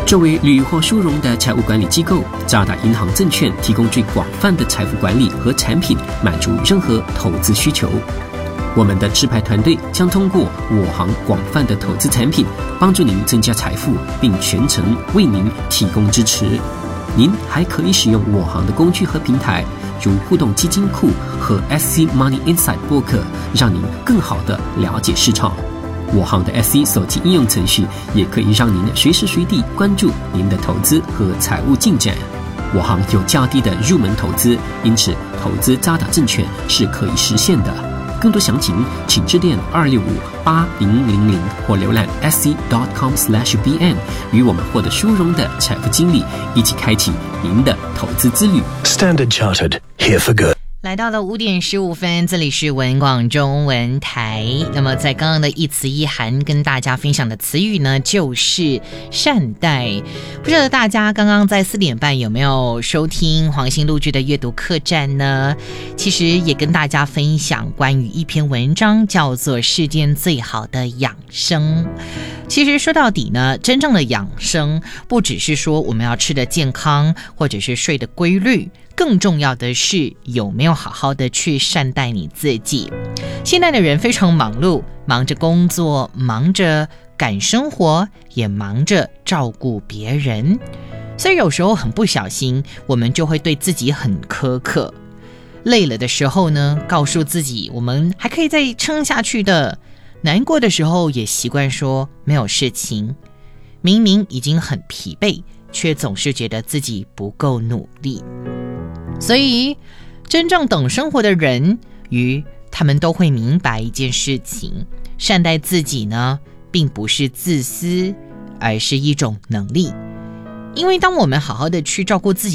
作为屡获殊荣的财务管理机构，渣打银行证券提供最广泛的财富管理和产品，满足任何投资需求。我们的持牌团队将通过我行广泛的投资产品，帮助您增加财富，并全程为您提供支持。您还可以使用我行的工具和平台，如互动基金库和 SC Money Insight 播客，让您更好地了解市场。我行的 SC 手机应用程序也可以让您随时随地关注您的投资和财务进展。我行有较低的入门投资，因此投资渣打证券是可以实现的。更多详情请致电2658000或浏览 sc.com/bn， 与我们获得殊荣的财富经理一起开启您的投资之旅。 Standard Chartered, here for good。 来到了5点15分，这里是文广中文台。那么在刚刚的一词一涵跟大家分享的词语呢，就是善待。不知道大家刚刚在4点半有没有收听黄兴录制的阅读客栈呢？其实也跟大家分享关于一篇文章，叫做《世间最好的养生》。其实说到底呢，真正的养生不只是说我们要吃的健康，或者是睡的规律，更重要的是有没有好好的去善待你自己。现在的人非常忙碌，忙着工作，忙着赶生活，也忙着照顾别人，所以有时候很不小心，我们就会对自己很苛刻。累了的时候呢，告诉自己我们还可以再撑下去的。难过的时候也习惯说没有事情，明明已经很疲惫，却总是觉得自己不够努力。所以真正懂生活的人，他们都会明白一件事情，善待自己呢，并不是自私，而是一种能力。因为当我们好好的去照顾自己